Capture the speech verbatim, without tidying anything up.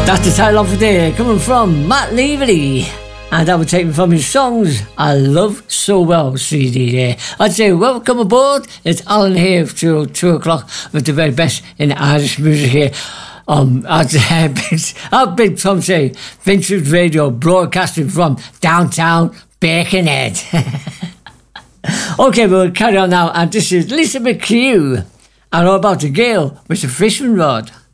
That's the title of the day, coming from Matt Leverley. And that was taken from his songs I Love So Well C D there. I'd say welcome aboard. It's Alan here till two o'clock with the very best in Irish music here. Um, as our Big Tom say, Vintage Radio broadcasting from downtown Birkenhead. Okay, we'll carry on now. And this is Lisa McHugh and all about the girl with the fishing rod.